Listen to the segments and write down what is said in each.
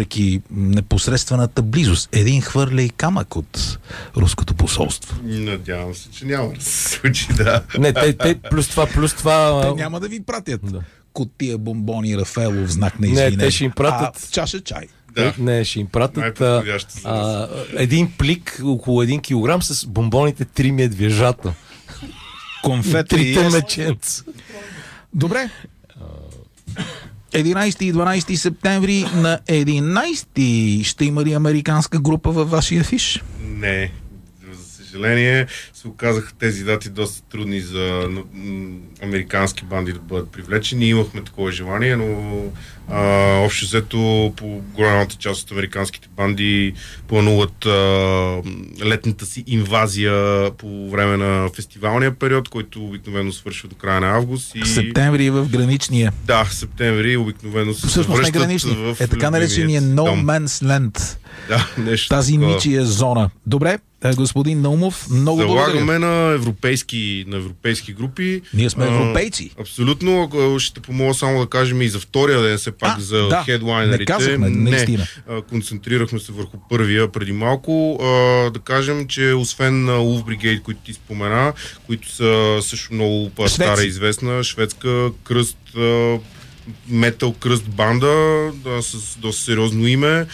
въпреки непосредствената близост. Един хвърля и камък от руското посолство. Надявам се, че няма да се случи, да. Не, те плюс това... Те няма да ви пратят кутия бомбони Рафаелов в знак на извинение. Не, те ще им пратят... чаша чай. Да. Не, ще им пратят един плик около 1 килограм с бомбоните 3 медвежата. Конфети. 3 меченца. Добре. 11 и 12 септември. На 11 ще има ли американска група във вашия афиш? Не. За съжаление се оказаха тези дати доста трудни за американски банди да бъдат привлечени. Имахме такова желание, но общо взето по голямата част от американските банди плануват летната си инвазия по време на фестивалния период, който обикновено свършва до края на август. И... Септември в граничния. Да, септември обикновено се връщат в така наречения No Man's Land. Да, нещо тази такова. ничия зона. Добре, господин Наумов, много благодаря. Залагаме на европейски групи. Ние сме европейци. Абсолютно. Ще помогна само да кажем и за втория ден, все пак за хедлайнерите. Не казахме, наистина. Концентрирахме се върху първия преди малко. Да кажем, че освен Wolf Brigade, които ти спомена, които са също много стара известна, шведска кръст, метал кръст банда, с доста сериозно име.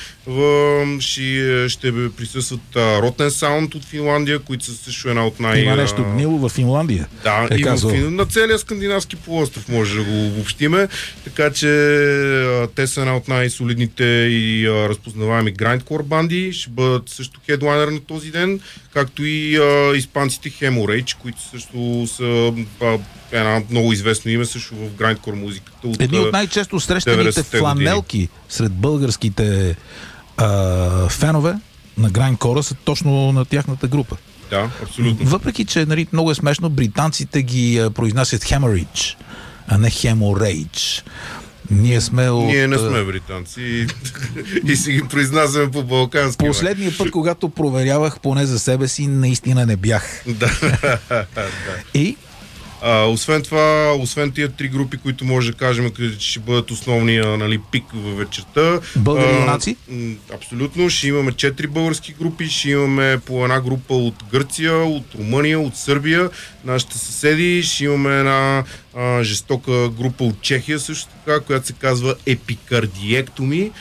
Ще присъстват Rotten Sound от Финландия, които са също една от Има нещо гнило в Финландия. Да, на целия скандинавски полуостров може да го обобщиме. Така че те са една от най-солидните и разпознаваеми грайндкор банди. Ще бъдат също хедлайнер на този ден, както и испанците Hemorrhage, които също са една много известно име също в грайндкор музиката. Едни от най-често срещаните фланелки сред българските фенове на грайндкора са точно на тяхната група. Да, абсолютно. Въпреки, че много е смешно, британците ги произнасят Hemorrhage, а не Hemorrhage. Ние не сме британци и си ги произнасяме по балкански. Последния път, когато проверявах поне за себе си, наистина не бях. Да. И? Освен това, освен тия три групи, които може да кажем, че ще бъдат основния пик във вечерта. Българи юнаци? Абсолютно. Ще имаме 4 български групи, ще имаме по една група от Гърция, от Румъния, от Сърбия, нашите съседи. Ще имаме една жестока група от Чехия също така, която се казва Епикардиектоми.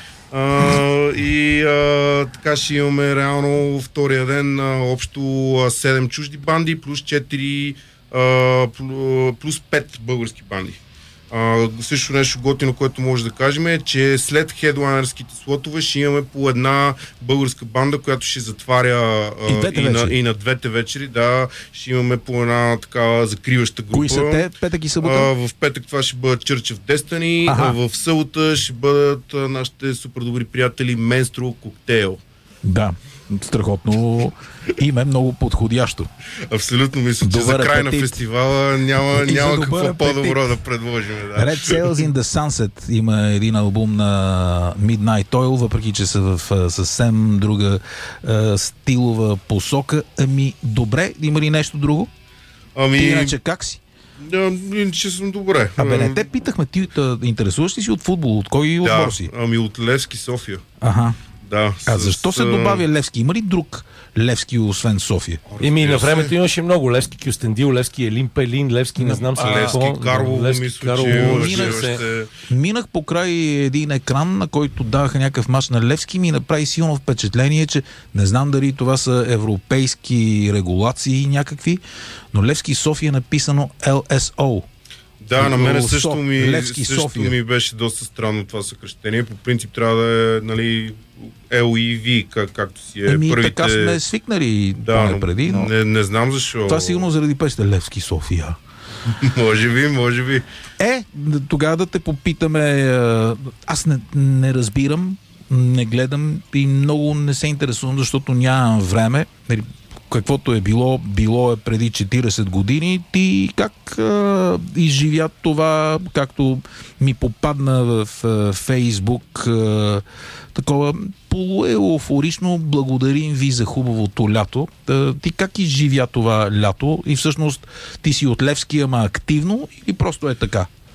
Така ще имаме реално втория ден общо 7 чужди банди, плюс 4 плюс 5 български банди. Също нещо готино, което може да кажем е, че след хедлайнерските слотове ще имаме по една българска банда, която ще затваря и на двете вечери. Да, ще имаме по една такава закриваща група. Кои са те? Петък и събота? В петък това ще бъдат Church of Destiny, в събота ще бъдат нашите супер добри приятели Menstrual Cocktail. Да. Страхотно име, много подходящо. Абсолютно мисля, че за край на фестивала няма какво по-добро да предложим. Да. Red Sails in the Sunset има един албум на Midnight Oil, въпреки че са в съвсем друга стилова посока. Добре, има ли нещо друго? Ти иначе как си? Че съм добре. Не те питахме, ти интересуваш ли си от футбол? От кой отбор си? От Левски София. Аха. Да, защо се добавя Левски? Има ли друг Левски, освен София? На времето имаше много. Левски Кюстендил, Левски Елин Пелин, Левски не знам сега. Левски Карлово, Минах покрай един екран, на който даваха някакъв мач на Левски, ми направи силно впечатление, че не знам дали това са европейски регулации някакви, но Левски София е написано LSO. Да, на мен също ми беше доста странно това съкръщение. По принцип трябва да е LEV, както си е първите... Така сме свикнали преди, но... Не знам защо. Това сигурно заради песните Левски София. Може би. Тогава да те попитаме... Аз не разбирам, не гледам и много не се интересувам, защото нямам време. Каквото е било е преди 40 години. Ти как изживя това, както ми попадна в Фейсбук, такова полуеуфорично благодарим ви за хубавото лято. Ти как изживя това лято? И всъщност ти си от Левски, ама активно или просто е така?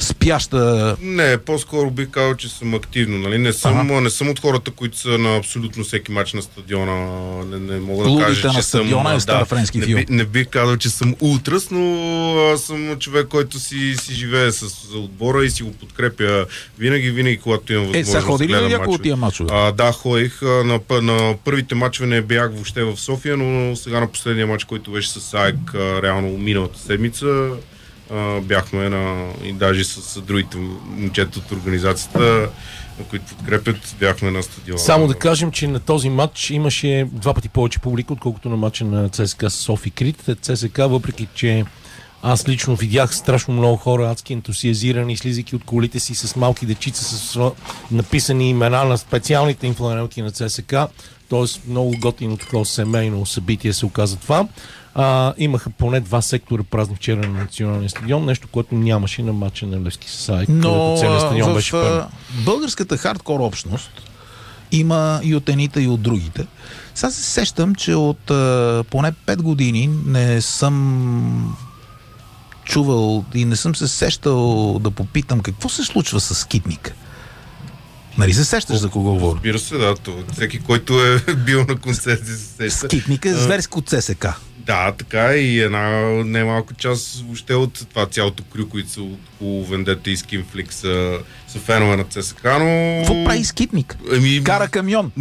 спяща... Не, по-скоро бих казал, че съм активно. Нали? Не съм от хората, които са на абсолютно всеки матч на стадиона. Не мога да кажа, на че стадиона съм... е стар френски филм. Не бих казал, че съм ултрас, но съм човек, който си живее с отбора и си го подкрепя винаги, когато имам възможност. Сега ходи ли някой от тия мачове? Да, ходих. На първите мачове не бях въобще в София, но сега на последния мач, който беше с АЕК, реално миналата седмица, бяхме и даже с другите момчета от организацията, които подкрепят, бяхме на стадиона. Само да кажем, че на този матч имаше 2 пъти повече публика, отколкото на матча на ЦСКА с Софи Крит. ЦСКА, въпреки че аз лично видях страшно много хора, адски ентусиазирани, слизайки от колите си с малки дечица, с написани имена на специалните им фланелки на ЦСКА. Т.е. много готино такова семейно събитие се оказа това. Имаха поне 2 сектора празни вчера на националния стадион, нещо, което нямаше на матча на Левски с АЕК, където целият стадион беше пълен. Българската хардкор общност има и от едните, и от другите. Сега се сещам, че от поне 5 години не съм чувал и не съм се сещал да попитам какво се случва с Скитника. Нали се сещаш за кого говоря? Разбира се, да. Всеки, който е бил на концерти, се сеща. Скитника е зверско ЦСКА. Да, така и една немалка част въобще от това цялото крю, които са около Вендета и Скинфлик са фенове на ЦСКА, но... Какво прави Скитник? Кара камион.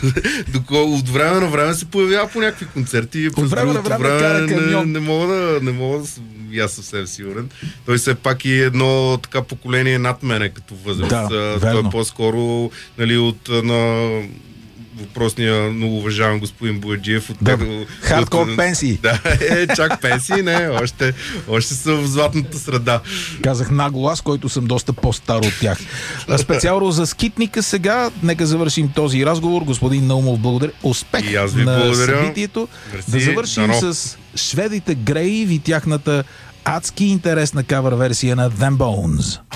От време на време се появява по някакви концерти. От време на време кара камион. Не мога да съм аз съвсем сигурен. Той все пак и едно така поколение над мене като възраст. Да, той е по-скоро от въпросния многоуважаван господин Бояджиев. Хардкор пенсии. Да, чак пенсии, не, още са в златната среда. Казах нагло аз, който съм доста по-стар от тях. Специално за Скитника сега, нека завършим този разговор. Господин Наумов, благодаря. Успех на събитието. Мерси, да завършим с шведите Грейв и тяхната адски интересна кавър версия на Them Bones.